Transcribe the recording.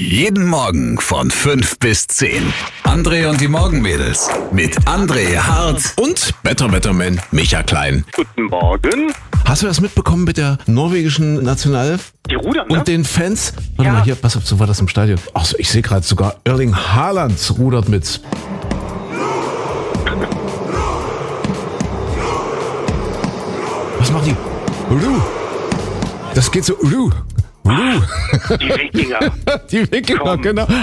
Jeden Morgen von 5 bis 10. André und die Morgenmädels mit André Hart Und Better-Better-Man Micha Klein. Guten Morgen. Hast du das mitbekommen mit der norwegischen Nationalelf? Die Rudern, ne? Und den Fans? Warte Ja. mal hier, pass auf, so war das im Stadion. Achso, ich sehe gerade sogar Erling Haaland rudert mit. Was machen die? Ulu. Das geht so. Ulu. Ulu. Die Wikinger. Die Wikinger, Komm. genau.